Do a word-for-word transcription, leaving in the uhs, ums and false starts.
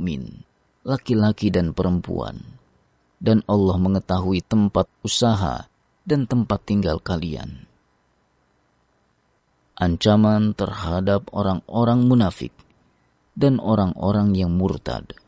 mukmin, laki-laki dan perempuan, dan Allah mengetahui tempat usaha dan tempat tinggal kalian. Ancaman terhadap orang-orang munafik dan orang-orang yang murtad.